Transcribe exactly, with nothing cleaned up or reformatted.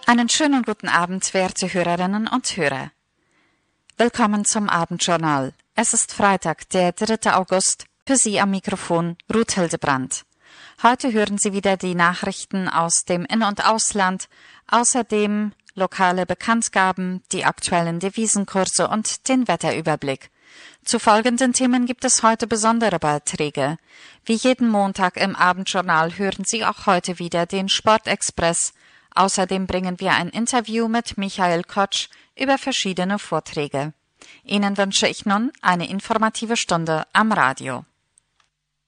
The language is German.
Einen schönen guten Abend, werte Hörerinnen und Hörer. Willkommen zum Abendjournal. Es ist Freitag, der dritte August. Für Sie am Mikrofon Ruth Hildebrandt. Heute hören Sie wieder die Nachrichten aus dem In- und Ausland, außerdem lokale Bekanntgaben, die aktuellen Devisenkurse und den Wetterüberblick. Zu folgenden Themen gibt es heute besondere Beiträge. Wie jeden Montag im Abendjournal hören Sie auch heute wieder den Sportexpress. Außerdem bringen wir ein Interview mit Michael Kotsch über verschiedene Vorträge. Ihnen wünsche ich nun eine informative Stunde am Radio.